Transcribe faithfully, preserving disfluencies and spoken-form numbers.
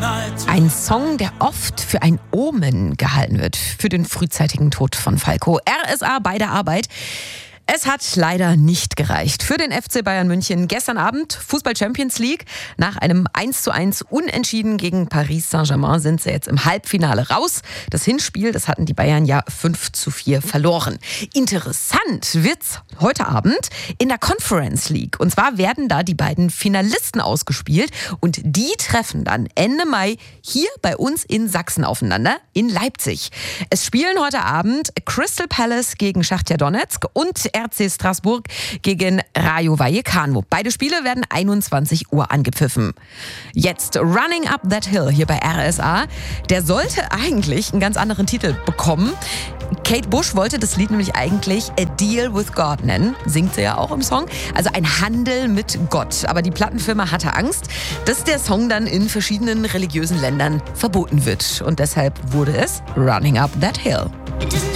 Ein Song, der oft für ein Omen gehalten wird, für den frühzeitigen Tod von Falco. R S A bei der Arbeit. Es hat leider nicht gereicht für den F C Bayern München. Gestern Abend Fußball Champions League. Nach einem eins zu eins Unentschieden gegen Paris Saint-Germain sind sie jetzt im Halbfinale raus. Das Hinspiel, das hatten die Bayern ja fünf zu vier verloren. Interessant wird's heute Abend in der Conference League. Und zwar werden da die beiden Finalisten ausgespielt und die treffen dann Ende Mai hier bei uns in Sachsen aufeinander, in Leipzig. Es spielen heute Abend Crystal Palace gegen Schachtar Donezk und R C Straßburg gegen Rayo Vallecano. Beide Spiele werden einundzwanzig Uhr angepfiffen. Jetzt Running Up That Hill hier bei R S A. Der sollte eigentlich einen ganz anderen Titel bekommen. Kate Bush wollte das Lied nämlich eigentlich A Deal with God nennen. Singt sie ja auch im Song. Also ein Handel mit Gott. Aber die Plattenfirma hatte Angst, dass der Song dann in verschiedenen religiösen Ländern verboten wird. Und deshalb wurde es Running Up That Hill. It doesn't